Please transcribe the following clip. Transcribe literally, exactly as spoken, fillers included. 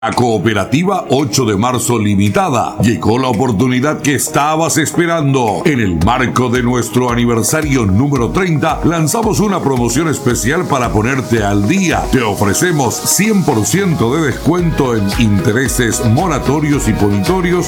A Cooperativa ocho de marzo Limitada llegó la oportunidad que estabas esperando. En el marco de nuestro aniversario número treinta, lanzamos una promoción especial para ponerte al día. Te ofrecemos cien por ciento de descuento en intereses moratorios y punitorios